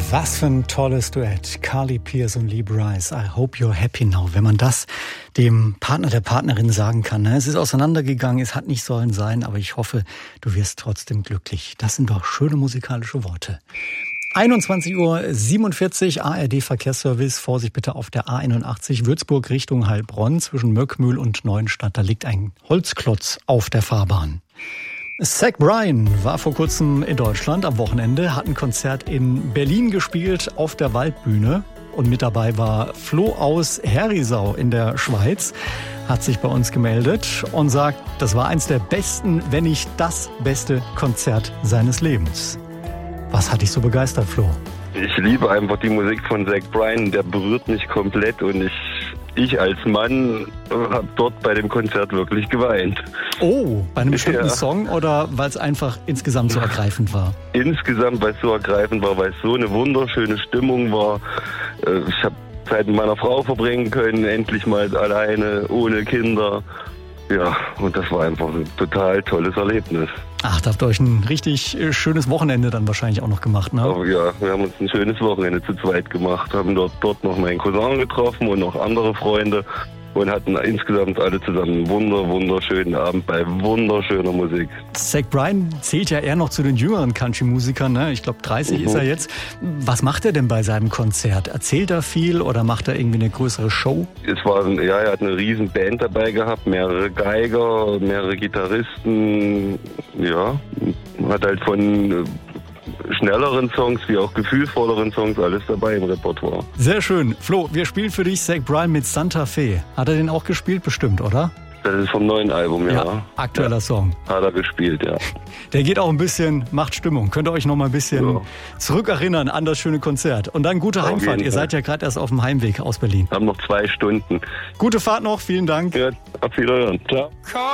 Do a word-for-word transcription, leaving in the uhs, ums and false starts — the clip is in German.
Was für ein tolles Duett. Carly Pearce und Lee Brice. I hope you're happy now. Wenn man das dem Partner, der Partnerin sagen kann. Ne? Es ist auseinandergegangen, es hat nicht sollen sein, aber ich hoffe, du wirst trotzdem glücklich. Das sind doch schöne musikalische Worte. einundzwanzig Uhr siebenundvierzig, A R D Verkehrsservice. Vorsicht bitte auf der A einundachtzig, Würzburg Richtung Heilbronn zwischen Möckmühl und Neuenstadt. Da liegt ein Holzklotz auf der Fahrbahn. Zach Bryan war vor kurzem in Deutschland am Wochenende, hat ein Konzert in Berlin gespielt auf der Waldbühne. Und mit dabei war Flo aus Herisau in der Schweiz, hat sich bei uns gemeldet und sagt, das war eins der besten, wenn nicht das beste Konzert seines Lebens. Was hat dich so begeistert, Flo? Ich liebe einfach die Musik von Zach Bryan, der berührt mich komplett und ich, ich als Mann habe dort bei dem Konzert wirklich geweint. Oh, bei einem bestimmten Ja. Song oder weil es einfach insgesamt so ergreifend war? Insgesamt, weil es so ergreifend war, weil es so eine wunderschöne Stimmung war. Äh, Ich habe Zeit mit meiner Frau verbringen können, endlich mal alleine, ohne Kinder. Ja, und das war einfach ein total tolles Erlebnis. Ach, da habt ihr euch ein richtig schönes Wochenende dann wahrscheinlich auch noch gemacht, ne? Aber ja, wir haben uns ein schönes Wochenende zu zweit gemacht, haben dort, dort noch meinen Cousin getroffen und noch andere Freunde und hatten insgesamt alle zusammen einen wunder, wunderschönen Abend bei wunderschöner Musik. Zach Bryan zählt ja eher noch zu den jüngeren Country-Musikern, ne? Ich glaube, dreißig Mhm. ist er jetzt. Was macht er denn bei seinem Konzert? Erzählt er viel oder macht er irgendwie eine größere Show? Es war, ein- ja, er hat eine riesen Band dabei gehabt, mehrere Geiger, mehrere Gitarristen, ja, hat halt von äh, schnelleren Songs wie auch gefühlvolleren Songs alles dabei im Repertoire. Sehr schön. Flo, wir spielen für dich Zach Bryan mit Santa Fe. Hat er den auch gespielt? Bestimmt, oder? Das ist vom neuen Album, ja. aktueller ja. Song. Hat er gespielt, ja. Der geht auch ein bisschen, macht Stimmung. Könnt ihr euch noch mal ein bisschen Ja. zurückerinnern an das schöne Konzert. Und dann gute Auf Heimfahrt. jeden Ihr Fall. seid ja gerade erst auf dem Heimweg aus Berlin. Haben noch zwei Stunden. Gute Fahrt noch. Vielen Dank. Ja, auf Wiederhören. Ciao.